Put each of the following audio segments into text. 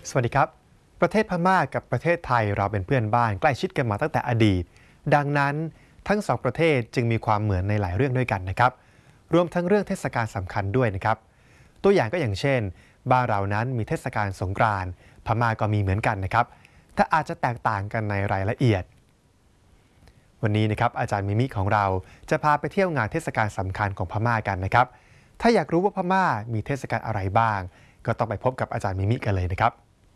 สวัสดีครับประเทศพม่ากับประเทศไทยเราเป็นเพื่อนบ้านใกล้ชิดกันมาตั้งแต่อดีตดังนั้นทั้งสองประเทศจึงมีความเหมือนในหลายเรื่องด้วยกันนะครับรวมทั้งเรื่องเทศกาลสำคัญด้วยนะครับตัวอย่างก็อย่างเช่นบ้านเรานั้นมีเทศกาลสงกรานต์พม่าก็มีเหมือนกันนะครับแต่อาจจะแตกต่างกันในรายละเอียดวันนี้นะครับอาจารย์มิมิของเราจะพาไปเที่ยวงานเทศกาลสำคัญของพม่ากันนะครับถ้าอยากรู้ว่าพม่ามีเทศกาลอะไรบ้างก็ต้องไปพบกับอาจารย์มิมิกันเลยนะครับ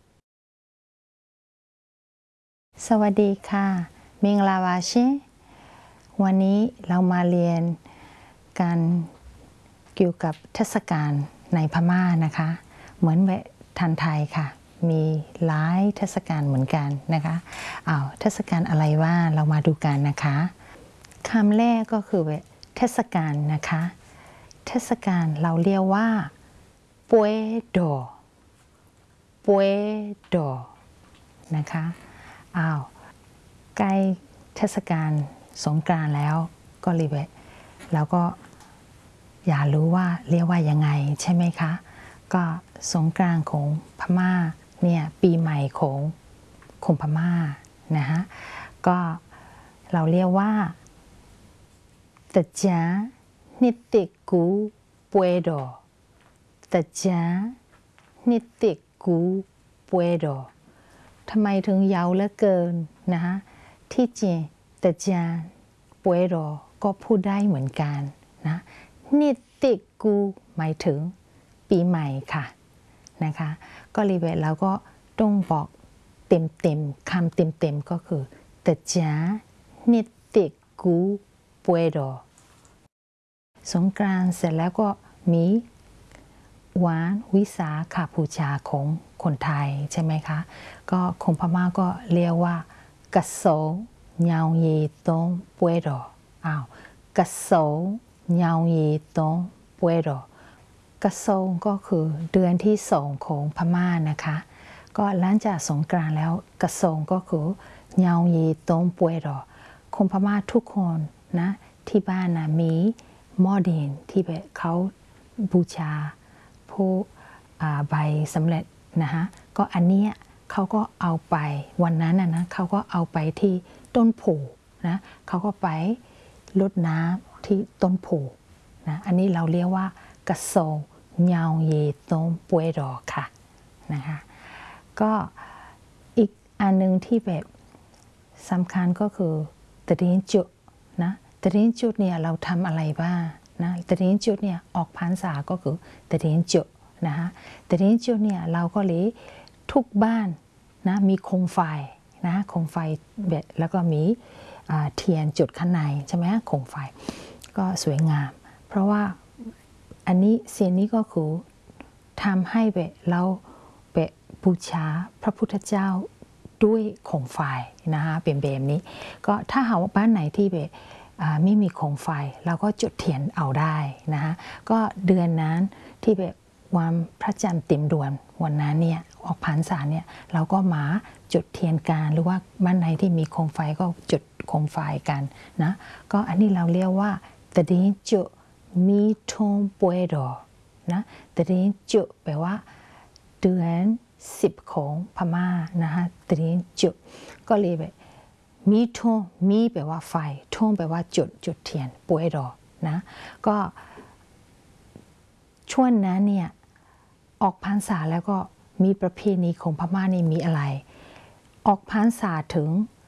สวัสดีค่ะมิงลาวาชิวันนี้เรามาเรียนการเกี่ยวกับเทศกาลในพม่านะคะเหมือนแบบทันไทยค่ะมีหลายเทศกาลเหมือนกันนะคะเทศกาลอะไรว่าเรามาดูกันนะคะคำแรกก็คือแบบเทศกาลนะคะเทศกาลเราเรียกว่าปวยดอปวยดอนะคะใกล้เทศกาลสงกรานต์แล้วก็รีเวทแล้วก็อยากรู้ว่าเรียกว่ายังไงใช่ไหมคะก็สงกรานต์ของพม่าเนี่ยปีใหม่ของคนพม่านะฮะก็เราเรียกว่าตะจานิติกูปวยดอตะจานิติกูปวยดอทำไมถึงยาวเหลือเกินนะคะที่จริงตะจาปวยดอก็พูดได้เหมือนกันนะนิติกูหมายถึงปีใหม่ค่ะนะคะก็รีเวทเราก็ต้องบอกเต็มคำเต็มก็คือตะจานิติกูปวยดอสงกรานต์เสร็จแล้วก็มีวันวิสาขบูชาของคนไทยใช่ไหมคะก็คนพม่าก็เรียกว่ากะโสเยาเยตงปวยดอกะโสเยาเยตงปวยดอกะโสก็คือเดือนที่2ของพม่านะคะก็หลังจากสงกรานต์แล้วกะโสก็คือเยาเยตงปวยดอคนพม่าทุกคนนะที่บ้านนะมีหม้อดินที่แบบเขาบูชาผู้ใบสำเร็จนะคะก็อันนี้เขาก็เอาไปวันนั้นนะเขาก็เอาไปที่ต้นโพนะเขาก็ไปรดน้ำที่ต้นโพนะอันนี้เราเรียกว่ากะโซเยาเยตงปวยดอค่ะนะคะก็อีกอันนึงที่แบบสำคัญก็คือตะดินจุนะตะดินจุเนี่ยเราทำอะไรบ้างนะตะดินจุเนี่ยออกพรรษาก็คือตะดินจุนะคะตะดินจุเนี่ยเราก็เลยทุกบ้านนะมีโคมไฟนะโคมไฟแบบแล้วก็มีเทียนจุดข้างในใช่ไหมโคมไฟก็สวยงามเพราะว่าอันนี้สิ่งนี้ก็คือทำให้แบบเราแบบบูชาพระพุทธเจ้าด้วยโคมไฟนะคะเป็นแบบนี้ก็ถ้าหากว่าบ้านไหนที่แบบไม่มีโคมไฟเราก็จุดเทียนเอาได้นะคะก็เดือนนั้นที่แบบวันพระจันทร์เต็มดวงวันนั้นเนี่ยออกพรรษาเนี่ยเราก็มาจุดเทียนกันหรือว่าบ้านไหนที่มีโคมไฟก็จุดโคมไฟกันนะก็อันนี้เราเรียกว่าตะดินจุมีทงปวยดอนะตะดินจุแปลว่าเดือน10ของพม่านะคะตะดินจุก็เลยแบบมีทงมีแปลว่าไฟทงแปลว่าจุดเทียนปวยดอนะก็ช่วงนั้นเนี่ยออกพรรษาแล้วก็มีประเพณีของพม่านี่มีอะไรออกพรรษาถึง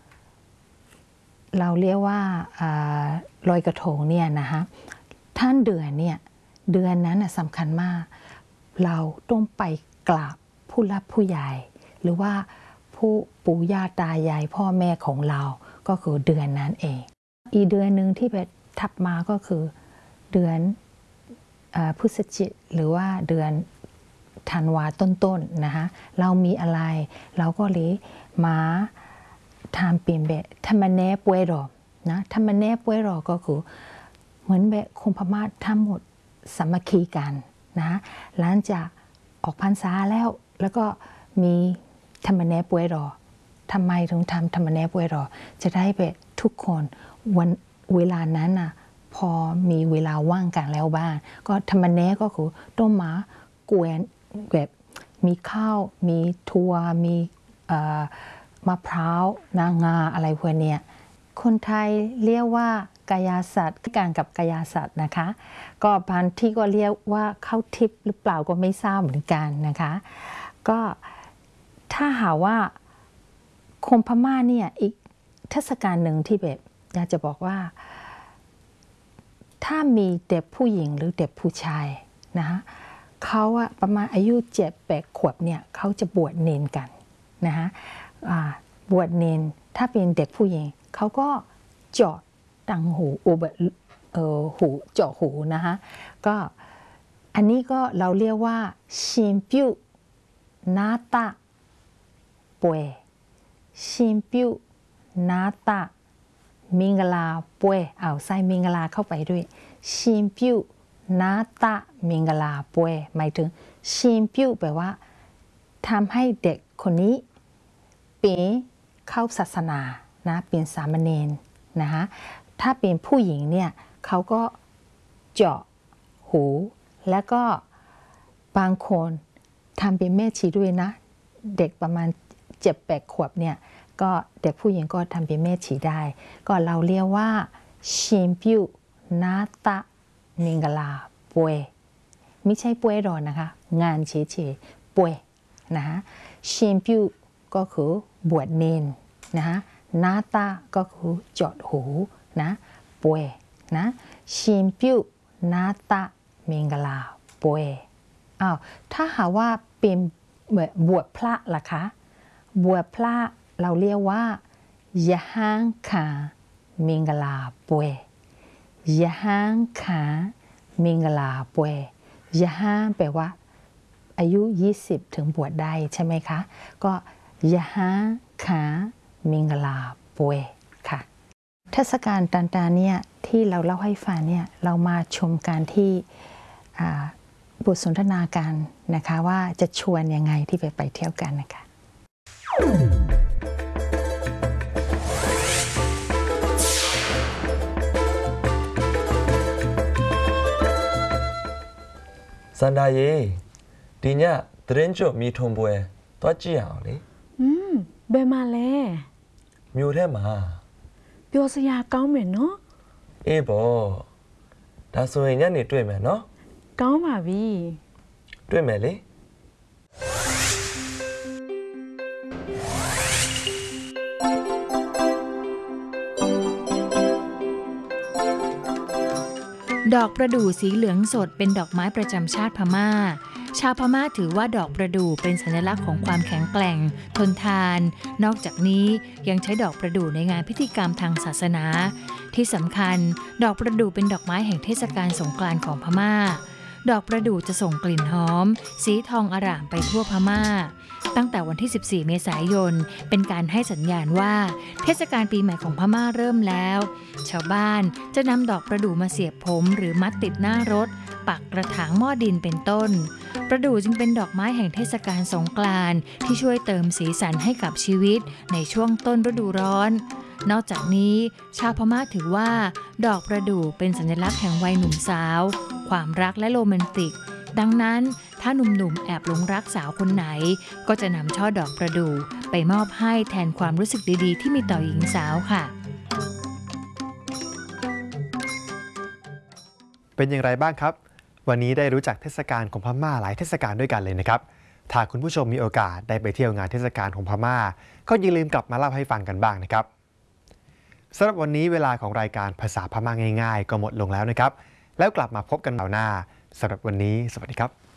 เราเรียกว่าลอยกระทงเนี่ยนะคะท่านเดือนเนี่ยเดือนนั้นสำคัญมากเราต้องไปกราบผู้รับผู้ใหญ่หรือว่าผู้ปู่ย่าตายายพ่อแม่ของเราก็คือเดือนนั้นเองอีกเดือนหนึ่งที่แบบถัดมาก็คือเดือนพฤศจิกหรือว่าเดือนธันวาต้นนะคะเรามีอะไรเราก็เลยมาทำเปลี่ยนแบบธรรมเนปวยรอนะธรรมเนปวยรอก็คือเหมือนแบบคนพม่าทั้งหมดสามัคคีกันนะหลังจากออกพรรษาแล้วก็มีธรรมเนปวยรอทำไมถึงทำธรรมเนปวยรอจะได้แบบทุกคนวันเวลานั้นน่ะพอมีเวลาว่างกันแล้วบ้างก็ธรรมเนก็คือต้องมากวนแบบมีข้าวมีถั่วมีมะพร้าวนางาอะไรพวกเนี้ยคนไทยเรียกว่ากายาศาสตร์การกับกายาศาสตร์นะคะก็บางที่ก็เรียกว่าข้าวทิพย์หรือเปล่าก็ไม่ทราบเหมือนกันนะคะก็ถ้าหาว่าคนพม่าเนี่ยอีกเทศกาลหนึ่งที่แบบอยากจะบอกว่าถ้ามีเด็กผู้หญิงหรือเด็กผู้ชายนะคะเขาอะประมาณอายุ7-8 ขวบเนี่ยเขาจะบวชเนนกันนะคะบวชเนนถ้าเป็นเด็กผู้หญิงเขาก็เจาะตังหูหูเจาะหูนะคะก็อันนี้ก็เราเรียกว่าชิมปิวนาตาป่วยชิมปิวนาตามิงลาป่วยเอาใส่มิงลาเข้าไปด้วยชิมปิวนาตามิงลาป่วยหมายถึงชิมปิวแปลว่าทำให้เด็กคนนี้เป็นเข้าศาสนานะเป็นสามเณรนะคะถ้าเป็นผู้หญิงเนี่ยเขาก็เจาะหูแล้วก็บางคนทำเป็นแม่ชีด้วยนะเด็กประมาณ7-8 ขวบเนี่ยก็เด็กผู้หญิงก็ทำเป็นแม่ชีได้ก็เราเรียกว่าชิมปิวนาตามิงลาป่วยไม่ใช่ป่วยรอนะคะงานเฉยๆป่วยนะคะชิมปิวก็คือบวชเนนนะคะนาตาก็คือเจาะหูนะป่วยนะชิมปิวนาตามิงลาป่วยอ้าวถ้าหาว่าเป็นบวชพระล่ะคะบวชพระเราเรียกว่ายะฮังคามิงลาป่วยยะฮังคามิงลาป่วยยะฮังแปลว่าอายุ20ถึงบวชได้ใช่ไหมคะก็ยะฮังคามิงลาป่วยค่ะเทศกาลต่างๆเนี่ยที่เราเล่าให้ฟังเนี่ยเรามาชมการที่บทสนทนากันนะคะว่าจะชวนยังไงที่ไปเที่ยวกันนะคะสันดาเย่ဒီညသတင်းကြွမီထုံပွဲသွားကြည့်အောင်လေဘယ်မှာလဲမြို့ထဲမှာပျော်စရာကောင်းမယ်နော်အေးပေါ့ဒါဆိုရင်ညနေတွေ့မယ်နော်ကောင်းပါပြီတွေ့မယ်လေดอกประดู่สีเหลืองสดเป็นดอกไม้ประจำชาติพม่าชาวพม่าถือว่าดอกประดู่เป็นสัญลักษณ์ของความแข็งแกร่งทนทานนอกจากนี้ยังใช้ดอกประดู่ในงานพิธีกรรมทางศาสนาที่สำคัญดอกประดู่เป็นดอกไม้แห่งเทศกาลสงกรานต์ของพม่าดอกประดู่จะส่งกลิ่นหอมสีทองอร่ามไปทั่วพม่าตั้งแต่วันที่14 เมษายนเป็นการให้สัญญาณว่าเทศกาลปีใหม่ของพม่าเริ่มแล้วชาวบ้านจะนำดอกประดู่มาเสียบผมหรือมัดติดหน้ารถปักกระถางหม้อดินเป็นต้นประดู่จึงเป็นดอกไม้แห่งเทศกาลสงกรานต์ที่ช่วยเติมสีสันให้กับชีวิตในช่วงต้นฤดูร้อนนอกจากนี้ชาวพม่าถือว่าดอกประดู่เป็นสัญลักษณ์แห่งวัยหนุ่มสาวความรักและโรแมนติกดังนั้นถ้าหนุ่มๆแอบหลงรักสาวคนไหนก็จะนำช่อดอกประดู่ไปมอบให้แทนความรู้สึกดีๆที่มีต่อหญิงสาวค่ะเป็นอย่างไรบ้างครับวันนี้ได้รู้จักเทศกาลของพม่าหลายเทศกาลด้วยกันเลยนะครับถ้าคุณผู้ชมมีโอกาสได้ไปเที่ยวงานเทศกาลของพม่าก็อย่าลืมกลับมาเล่าให้ฟังกันบ้างนะครับสำหรับวันนี้เวลาของรายการภาษาพม่าง่ายๆก็หมดลงแล้วนะครับแล้วกลับมาพบกันคราวหน้าสำหรับวันนี้สวัสดีครับ